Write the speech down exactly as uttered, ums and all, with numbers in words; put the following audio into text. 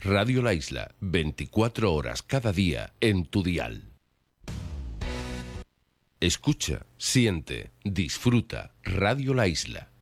Radio La Isla, veinticuatro horas cada día en tu dial. Escucha, siente, disfruta. Radio La Isla.